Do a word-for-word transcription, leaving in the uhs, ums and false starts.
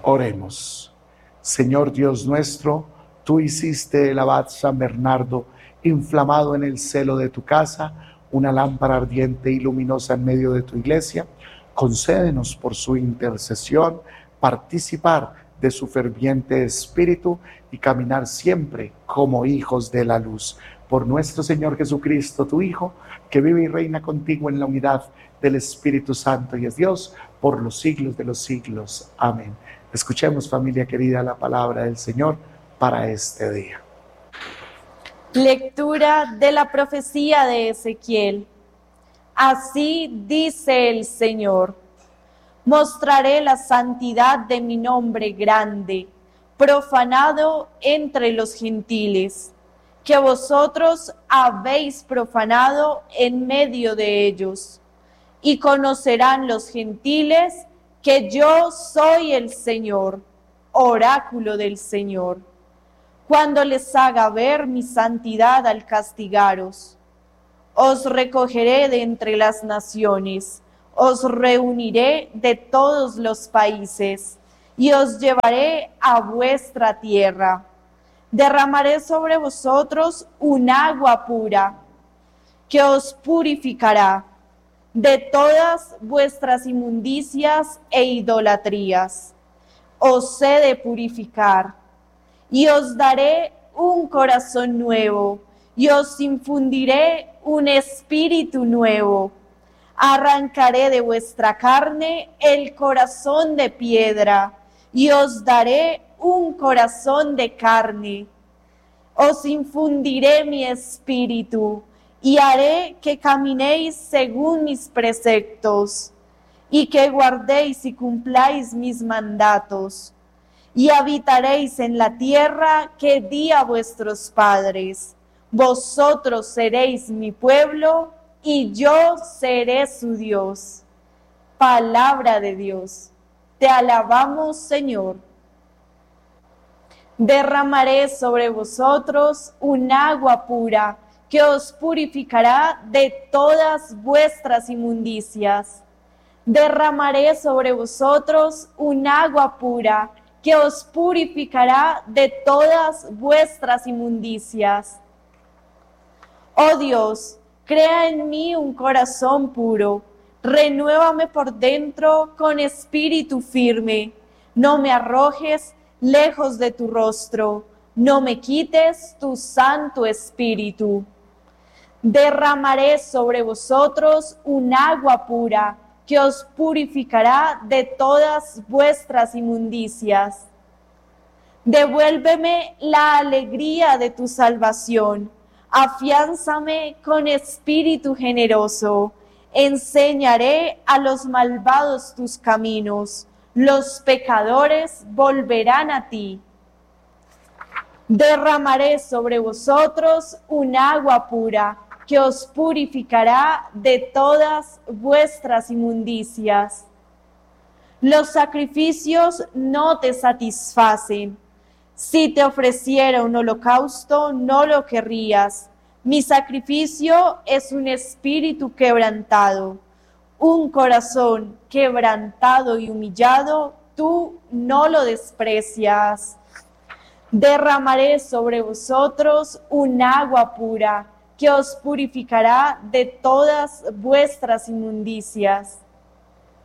Oremos. Señor Dios nuestro, tú hiciste el abad San Bernardo, inflamado en el celo de tu casa, una lámpara ardiente y luminosa en medio de tu iglesia. Concédenos por su intercesión participar de su ferviente espíritu y caminar siempre como hijos de la luz. Por nuestro Señor Jesucristo, tu Hijo, que vive y reina contigo en la unidad del Espíritu Santo y es Dios por los siglos de los siglos. Amén. Escuchemos, familia querida, la palabra del Señor para este día. Lectura de la profecía de Ezequiel. Así dice el Señor: mostraré la santidad de mi nombre grande, profanado entre los gentiles, que vosotros habéis profanado en medio de ellos. Y conocerán los gentiles que yo soy el Señor, oráculo del Señor, cuando les haga ver mi santidad al castigaros. Os recogeré de entre las naciones, os reuniré de todos los países, y os llevaré a vuestra tierra. Derramaré sobre vosotros un agua pura, que os purificará de todas vuestras inmundicias e idolatrías. Os he de purificar, y os daré un corazón nuevo, y os infundiré un espíritu nuevo. Arrancaré de vuestra carne el corazón de piedra, y os daré un corazón de carne. Os infundiré mi espíritu, y haré que caminéis según mis preceptos, y que guardéis y cumpláis mis mandatos. Y habitaréis en la tierra que di a vuestros padres. Vosotros seréis mi pueblo, y yo seré su Dios. Palabra de Dios. Te alabamos, Señor. Derramaré sobre vosotros un agua pura, que os purificará de todas vuestras inmundicias. Derramaré sobre vosotros un agua pura, que os purificará de todas vuestras inmundicias. Oh Dios, crea en mí un corazón puro, renuévame por dentro con espíritu firme. No me arrojes lejos de tu rostro, no me quites tu santo espíritu. Derramaré sobre vosotros un agua pura, que os purificará de todas vuestras inmundicias. Devuélveme la alegría de tu salvación, afiánzame con espíritu generoso. Enseñaré a los malvados tus caminos, los pecadores volverán a ti. Derramaré sobre vosotros un agua pura, que os purificará de todas vuestras inmundicias. Los sacrificios no te satisfacen. Si te ofreciera un holocausto, no lo querrías. Mi sacrificio es un espíritu quebrantado, un corazón quebrantado y humillado, tú no lo desprecias. Derramaré sobre vosotros un agua pura, que os purificará de todas vuestras inmundicias.